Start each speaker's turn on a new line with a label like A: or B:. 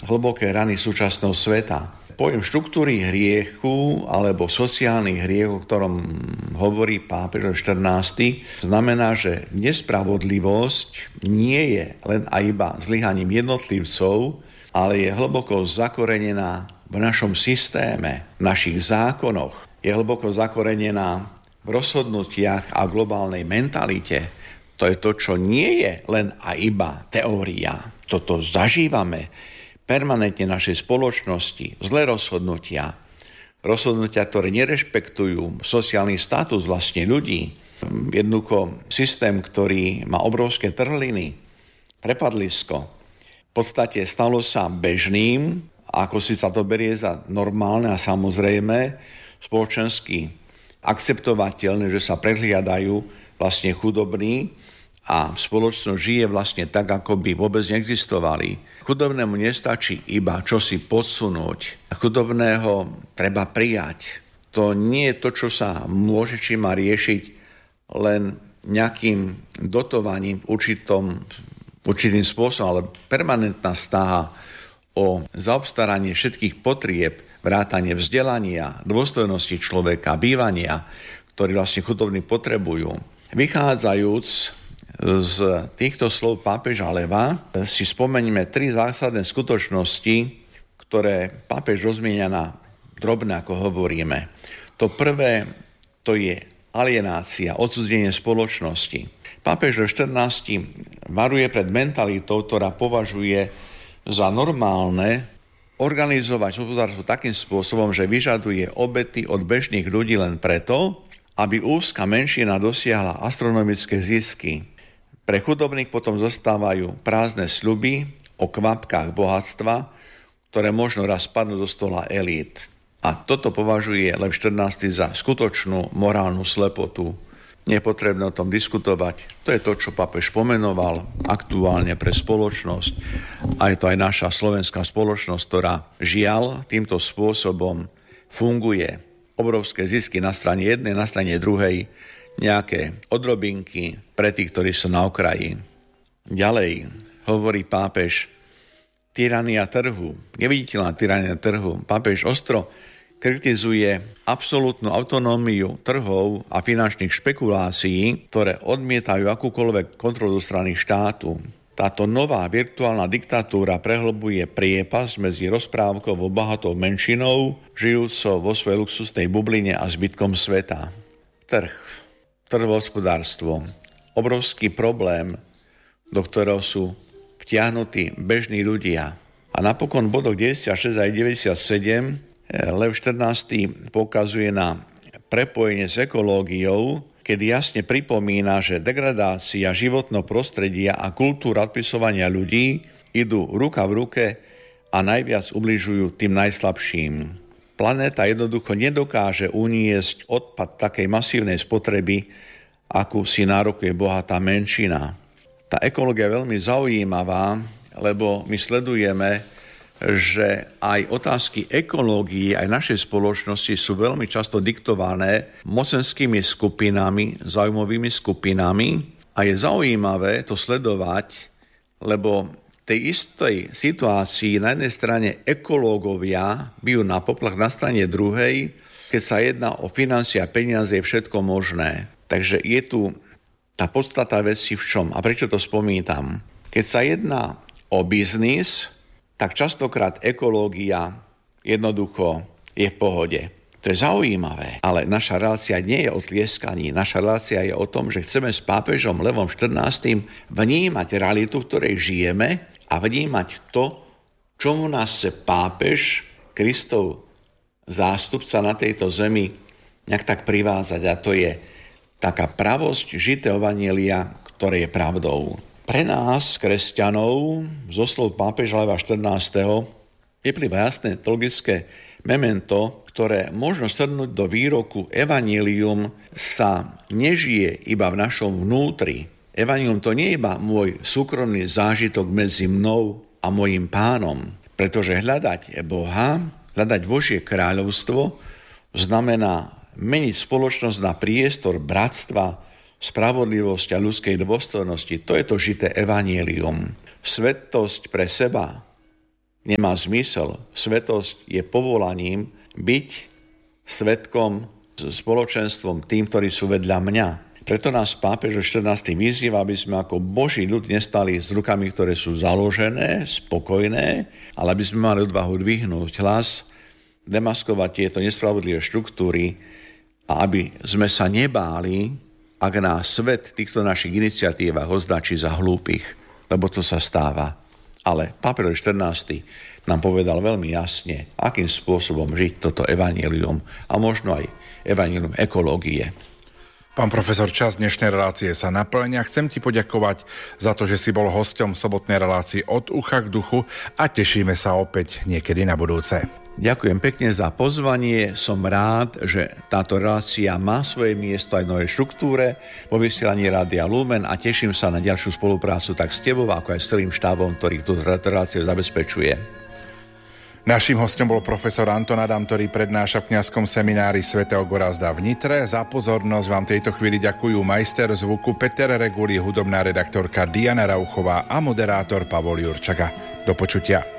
A: hlboké rany súčasného sveta. Pojem štruktúry hriechu alebo sociálnych hriech, o ktorom hovorí pápež 14., znamená, že nespravodlivosť nie je len a iba zlyhaním jednotlivcov, ale je hlboko zakorenená v našom systéme, v našich zákonoch. Je hlboko zakorenená v rozhodnutiach a globálnej mentalite. To je to, čo nie je len a iba teória. Toto zažívame permanentne našej spoločnosti, zlé rozhodnutia, ktoré nerešpektujú sociálny status vlastne ľudí, jednoducho systém, ktorý má obrovské trhliny, prepadlisko, v podstate stalo sa bežným, ako si sa to berie za normálne a samozrejme, spoločensky akceptovateľné, že sa prehliadajú vlastne chudobní a spoločnosť žije vlastne tak, ako by vôbec neexistovali. Chudobnému nestačí iba čosi podsunúť. Chudobného treba prijať. To nie je to, čo sa môže či má riešiť len nejakým dotovaním určitým spôsobom, ale permanentná snaha o zaobstaranie všetkých potrieb, vrátanie vzdelania, dôstojnosti človeka, bývania, ktorý vlastne chudobní potrebujú. Vychádzajúc z týchto slov pápeža Leva si spomeňme 3 zásadné skutočnosti, ktoré pápež rozmienia na drobné, ako hovoríme. To prvé, to je alienácia, odcudzenie spoločnosti. Pápež 14. varuje pred mentalitou, ktorá považuje za normálne organizovať hospodárstvo takým spôsobom, že vyžaduje obety od bežných ľudí len preto, aby úzka menšina dosiahla astronomické zisky. Pre chudobných potom zostávajú prázdne sľuby o kvapkách bohatstva, ktoré možno raz padnú do stola elít. A toto považuje Lev XIV za skutočnú morálnu slepotu. Nie je potrebné o tom diskutovať. To je to, čo pápež pomenoval aktuálne pre spoločnosť. A je to aj naša slovenská spoločnosť, ktorá žiaľ týmto spôsobom funguje. Obrovské zisky na strane jednej, na strane druhej, nejaké odrobinky pre tých, ktorí sú na okraji. Ďalej hovorí pápež tyrania trhu, neviditeľná tyrania trhu. Pápež ostro kritizuje absolútnu autonómiu trhov a finančných špekulácií, ktoré odmietajú akúkoľvek kontrolu strany štátu. Táto nová virtuálna diktatúra prehlbuje priepasť medzi rozprávkovou bohatou menšinou, žijúcou vo svojej luxusnej bubline a zbytkom sveta. Trhohospodárstvo, obrovský problém, do ktorého sú vtiahnutí bežní ľudia. A napokon v bodoch 96 a 97 Lev XIV poukazuje na prepojenie s ekológiou, kedy jasne pripomína, že degradácia životného prostredia a kultúra odpisovania ľudí idú ruka v ruke a najviac ubližujú tým najslabším. Planéta jednoducho nedokáže uniesť odpad takej masívnej spotreby, akú si nárokuje bohatá menšina. Tá ekológia je veľmi zaujímavá, lebo my sledujeme, že aj otázky ekológie aj našej spoločnosti sú veľmi často diktované mocenskými skupinami, záujmovými skupinami a je zaujímavé to sledovať, lebo tej istej situácii na jednej strane ekológovia bijú na poplach, na strane druhej, keď sa jedná o financie a peniaze, je všetko možné. Takže je tu tá podstata veci v čom? A prečo to spomínam? Keď sa jedná o biznis, tak častokrát ekológia jednoducho je v pohode. To je zaujímavé, ale naša relácia nie je o tlieskaní. Naša relácia je o tom, že chceme s pápežom Levom XIV vnímať realitu, v ktorej žijeme a vnímať to, čomu nás chce pápež, Kristov zástupca na tejto zemi, nejak tak privázať. A to je taká pravosť žitého evanjelia, ktoré je pravdou. Pre nás, kresťanov, zo slov pápeža Leva XIV, vyplýva jasné teologické memento, ktoré možno shrnúť do výroku evanjelium sa nežije iba v našom vnútri. Evanjelium to nie je iba môj súkromný zážitok medzi mnou a mojím pánom, pretože hľadať Boha, hľadať Božie kráľovstvo znamená meniť spoločnosť na priestor bratstva, spravodlivosti a ľudskej dôstojnosti. To je to žité evanjelium. Svetosť pre seba nemá zmysel. Svetosť je povolaním byť svedkom spoločenstvom tým, ktorí sú vedľa mňa. Preto nás pápež 14. vyzýva, aby sme ako Boží ľud nestali s rukami, ktoré sú založené, spokojné, ale aby sme mali odvahu dvihnúť hlas, demaskovať tieto nespravodlivé štruktúry a aby sme sa nebáli, ak nás svet v týchto našich iniciatívach označí za hlúpych, lebo to sa stáva. Ale pápež 14. nám povedal veľmi jasne, akým spôsobom žiť toto evanjelium a možno aj evanjelium ekológie.
B: Pán profesor, čas dnešnej relácie sa naplňa. Chcem ti poďakovať za to, že si bol hosťom sobotnej relácii Od ucha k duchu a tešíme sa opäť niekedy na budúce.
A: Ďakujem pekne za pozvanie. Som rád, že táto relácia má svoje miesto aj v novej štruktúre vo vysielaní Rádia Lumen a teším sa na ďalšiu spoluprácu tak s tebou, ako aj s celým štábom, ktorý túto reláciu zabezpečuje.
B: Naším hostom bol profesor Anton Adam, ktorý prednáša v kňazskom seminári svätého Gorazda v Nitre. Za pozornosť vám tejto chvíli ďakujú majster zvuku Peter Reguli, hudobná redaktorka Diana Rauchová a moderátor Pavol Jurčaga. Do počutia.